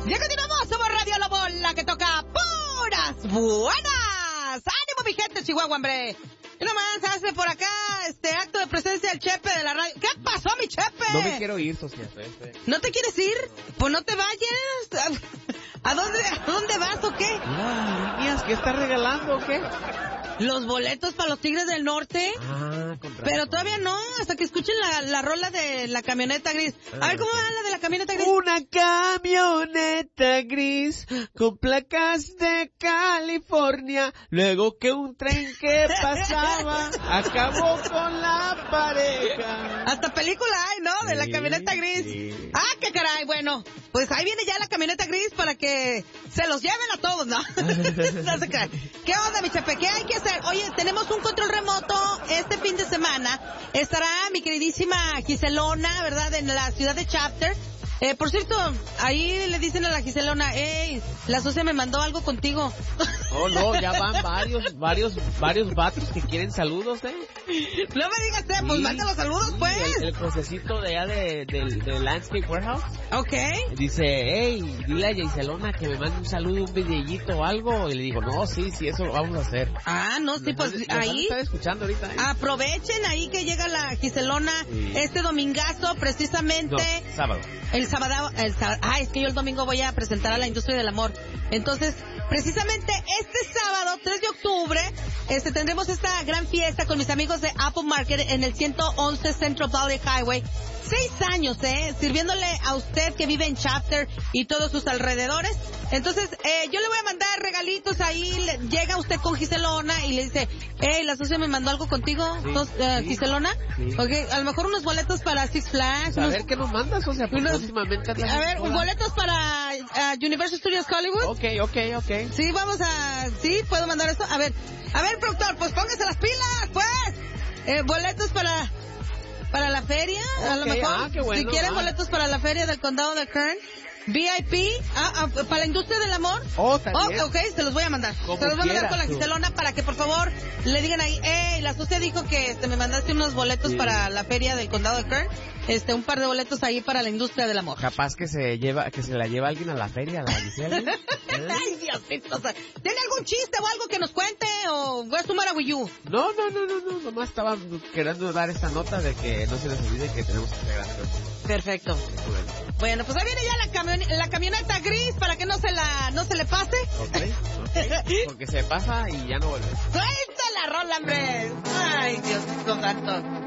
Ya continuamos, somos Radio Lobo, la que toca puras buenas. ¡Ánimo, mi gente, Chihuahua, hombre! Y nomás hace por acá acto de presencia del Chepe de la radio. ¿Qué pasó, mi Chepe? No me quiero ir, socia. ¿No te quieres ir? Pues no te vayas. ¿A dónde vas o qué? Niñas, ¿qué estás regalando o qué? Los boletos para los Tigres del Norte. Ah, con razón. Pero todavía no, hasta que escuchen la rola de la camioneta gris. A ver, ¿cómo va la de la camioneta gris? Una camioneta gris con placas de California. Luego que un tren que pasaba acabó con la pareja. Hasta película hay, ¿no? De la camioneta gris. Sí. Ah, qué caray. Bueno, pues ahí viene ya la camioneta gris para que se los lleven a todos, ¿no? No se crean. ¿Qué onda, mi Chepe? ¿Qué hay que hacer? Oye, tenemos un control remoto este fin de semana. Estará mi queridísima Giselona, ¿verdad? En la ciudad de Chapter. Por cierto, ahí le dicen a la Giselona, hey, la socia me mandó algo contigo. Oh, no, ya van varios vatos que quieren saludos, No me digas, pues Sí, manda los saludos, sí, pues. El procesito de allá de Landscape Warehouse. Ok. Dice, hey, dile a Giselona que me mande un saludo, un videíto o algo. Y le digo, no, sí, eso lo vamos a hacer. Ah, no, sí, pues ahí. Están escuchando ahorita, Aprovechen ahí que llega la Giselona este domingazo, precisamente. No, sábado. El sábado. Es que yo el domingo voy a presentar a la industria del amor. Entonces, precisamente este sábado, 3 de octubre, tendremos esta gran fiesta con mis amigos de Apple Market en el 111 Central Valley Highway. 6 años, sirviéndole a usted que vive en Chapter y todos sus alrededores. Entonces, yo le voy a mandar regalitos ahí. Llega usted con Giselona y le dice, hey, la socia me mandó algo contigo, Giselona. Sí. Okay, a lo mejor unos boletos para Six Flags. A ver, ¿qué nos mandas? O sea, pues últimamente... A ver, boletos para Universal Studios Hollywood. Ok. Sí, sí, puedo mandar esto. A ver, productor, pues póngase las pilas, pues. Boletos para la feria, a lo mejor. Qué bueno, si quieren boletos para la feria del condado de Kern. VIP, para la industria del amor. También. Ok, se los voy a mandar. Como Se los voy a mandar con la tú. Giselona para que por favor le digan ahí, la socia dijo que me mandaste unos boletos para la feria del condado de Kern. Un par de boletos ahí para la industria del amor. Capaz que se la lleva alguien a la feria, la Gisela. Ay, Diosito. ¿Tiene algún chiste o algo que nos cuente o what's the matter with you? No. Nomás estaba queriendo dar esta nota de que no se les olvide que tenemos que pegar. Perfecto. Bueno, pues ahí viene ya la camioneta gris para que no se le pase. Ok. Porque se pasa y ya no vuelve. ¡Suelta la rola, hombre! Ay, Diosito santo.